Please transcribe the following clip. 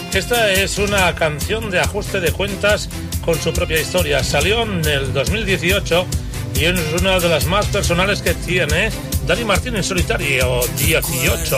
Esta es una canción de ajuste de cuentas con su propia historia. Salió en el 2018 y es una de las más personales que tiene Dani Martín en solitario, 18.